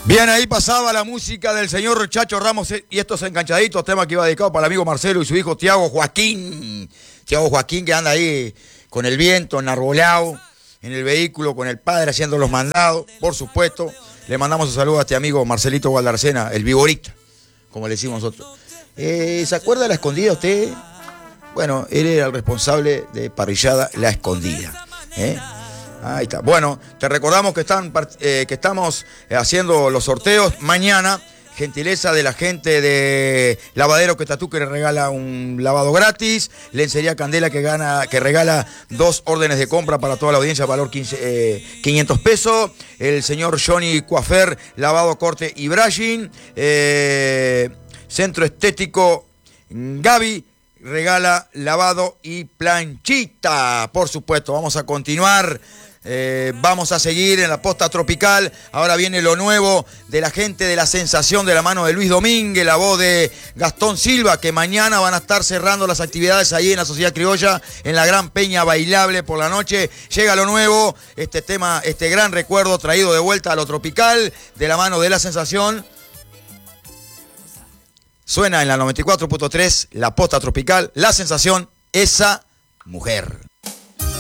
Bien, ahí pasaba la música del señor Chacho Ramos y estos enganchaditos, tema que iba dedicado para el amigo Marcelo y su hijo Tiago Joaquín. Tiago Joaquín que anda ahí con el viento, enarbolado, en el vehículo, con el padre haciendo los mandados, por supuesto. Le mandamos un saludo a este amigo Marcelito Gualdarcena, el viborita, como le decimos nosotros. ¿Se acuerda de La Escondida usted? Bueno, él era el responsable de Parrillada La Escondida. Ahí está. Bueno, te recordamos que estamos haciendo los sorteos mañana. Gentileza de la gente de Lavadero Quetatú, que le regala un lavado gratis. Lencería Candela que regala 2 órdenes de compra para toda la audiencia, valor 500 pesos. El señor Johnny Coafer, lavado, corte y brushing. Centro Estético Gaby regala lavado y planchita. Por supuesto, vamos a continuar. Vamos a seguir en la posta tropical. Ahora viene lo nuevo de la gente de La Sensación, de la mano de Luis Domínguez, la voz de Gastón Silva, que mañana van a estar cerrando las actividades ahí en la Sociedad Criolla, en la Gran Peña Bailable por la noche. Llega lo nuevo, este tema, este gran recuerdo traído de vuelta a lo tropical, de la mano de La Sensación. Suena en la 94.3, la posta tropical, La Sensación, esa mujer.